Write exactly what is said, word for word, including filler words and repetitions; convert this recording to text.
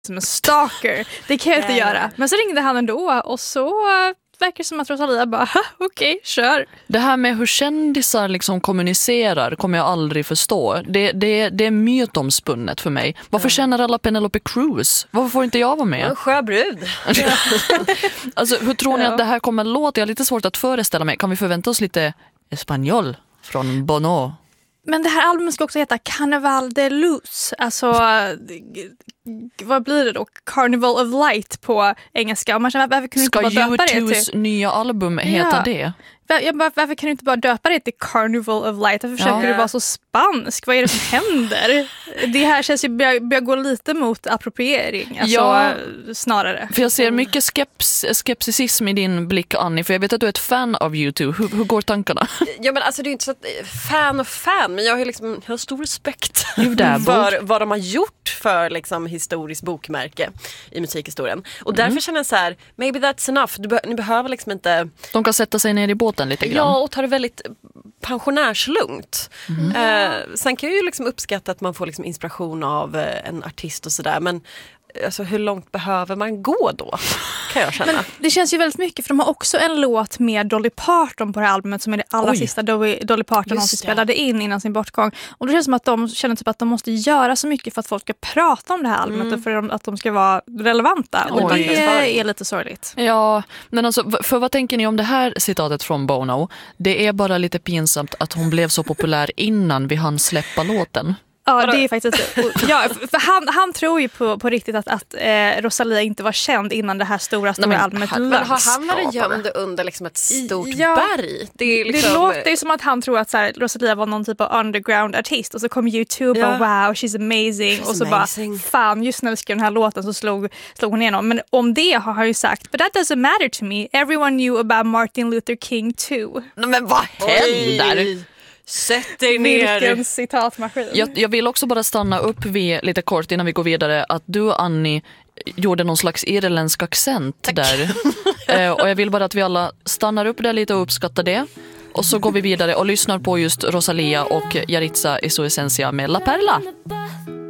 som en stalker. Det kan jag inte göra. Men så ringde han ändå och så verkar det som att Rosalia bara, okej, okay, kör. Det här med hur kändisar liksom kommunicerar kommer jag aldrig förstå. Det, det, det är mytomspunnet för mig. Varför mm. känner alla Penelope Cruz? Varför får inte jag vara med? En sjöbrud. Alltså, hur tror ni ja. att det här kommer låta? Jag har lite svårt att föreställa mig. Kan vi förvänta oss lite espanjol från Bono? Men det här albumet ska också heta Carnaval de Luz. Alltså, vad blir det då? Carnival of Light på engelska. Och man känner, varför kan ska inte bara döpa det U two's till... nya album heta ja. det? Jag bara, varför kan du inte bara döpa det till Carnival of Light? Varför försöker ja. du vara så spansk? Vad är det som händer? Det här känns ju börjar, börjar gå lite mot appropriering. Alltså, ja. snarare. För jag ser mycket skeps, skepticism i din blick, Annie. För jag vet att du är ett fan av U two. Hur, hur går tankarna? Ja, men alltså det är inte så att fan och fan. Men jag har, liksom, jag har stor respekt för vad de har gjort för liksom, historiskt bokmärke i musikhistorien. Och därför mm. känner jag så här, maybe that's enough. Du be- ni behöver liksom inte... De kan sätta sig ner i båten lite grann. Ja, och ta det väldigt pensionärslugnt. Mm. Eh, sen kan jag ju liksom uppskatta att man får liksom inspiration av eh, en artist och sådär. Men alltså, hur långt behöver man gå då? Kan jag känna. Men det känns ju väldigt mycket, för de har också en låt med Dolly Parton på det här albumet som är det allra Oj. sista Dolly, Dolly Parton någonsin spelade in innan sin bortgång. Och det känns som att de känner typ att de måste göra så mycket för att folk ska prata om det här albumet mm. och för att de ska vara relevanta. Oj. Och det är lite sorgligt. Ja, men alltså, för vad tänker ni om det här citatet från Bono? Det är bara lite pinsamt att hon blev så populär innan vi hann släppa låten. Ja, det är faktiskt... Ja, för han, han tror ju på, på riktigt att, att eh, Rosalia inte var känd innan det här stora, stora Nej, men, albumet Men har han varit gömd under liksom ett stort ja, berg? Det, är liksom... det låter ju som att han tror att så här, Rosalia var någon typ av underground-artist. Och så kom YouTube ja. och wow, she's amazing. She's och så amazing. bara, fan, just när vi skrev den här låten så slog, slog hon igenom. Men om det har han ju sagt, but that doesn't matter to me. Everyone knew about Martin Luther King too. Men vad händer? Oj. Sätt dig ner. Vilken citatmaskin. Jag, jag vill också bara stanna upp vid, lite kort innan vi går vidare, att du, Annie, gjorde någon slags irländsk accent Tack. där. eh, och jag vill bara att vi alla stannar upp där lite och uppskattar det. Och så går vi vidare och lyssnar på just Rosalia och Yaritza Esu Essentia med La Perla.